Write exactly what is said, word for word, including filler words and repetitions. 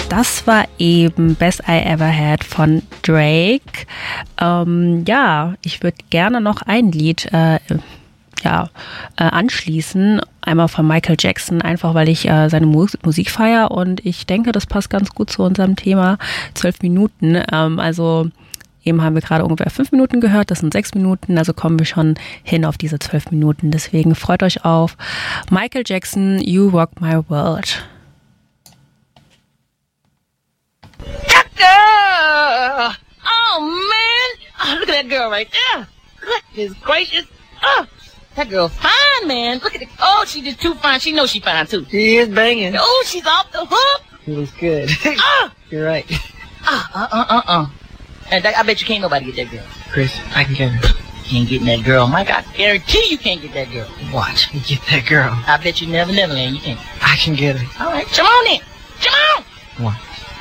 Das war eben Best I Ever Had von Drake. Ähm, ja, ich würde gerne noch ein Lied äh, ja, äh, anschließen. Einmal von Michael Jackson, einfach weil ich äh, seine Mu- Musik feiere und ich denke, das passt ganz gut zu unserem Thema. Zwölf Minuten, ähm, also eben haben wir gerade ungefähr fünf Minuten gehört, das sind sechs Minuten, also kommen wir schon hin auf diese zwölf Minuten. Deswegen freut euch auf Michael Jackson, You Rock My World. Girl! Oh, man! Oh, look at that girl right there. Goodness gracious. Oh, that girl's fine, man. Look at it. Oh, she's just too fine. She knows she's fine, too. She is banging. Oh, she's off the hook. It was good. Oh. You're right. Uh, uh, uh, uh, uh. And that, I bet you can't nobody get that girl. Chris, I can get her. Can't get that girl. Mike, I guarantee you can't get that girl. Watch me get that girl. I bet you never, never, man. You can't. I can get her. All right. Come on, then. Come on. Watch.